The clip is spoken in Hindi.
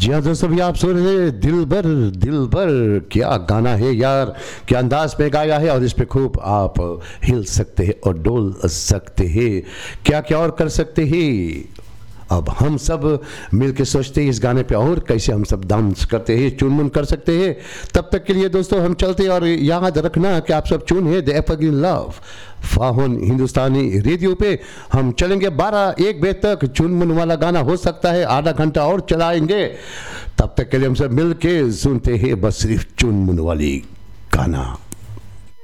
जी हाँ दोस्तों, अभी आप सुन रहे हैं दिल भर। क्या गाना है यार, क्या अंदाज में गाया है, और इस पे खूब आप हिल सकते हैं और डोल सकते हैं, क्या क्या और कर सकते हैं। अब हम सब मिलके सोचते हैं इस गाने पे और कैसे हम सब डांस करते हैं, चुनमुन कर सकते हैं। तब तक के लिए दोस्तों हम चलते हैं, और याद रखना कि आप सब चुन है the evergreen love फाहुन Hindustani radio पे। हम चलेंगे 12-1 बजे तक, चुनमुन वाला गाना हो सकता है आधा घंटा और चलाएंगे। तब तक के लिए हम सब मिलके सुनते हैं बस सिर्फ चुनमुन वाली गाना।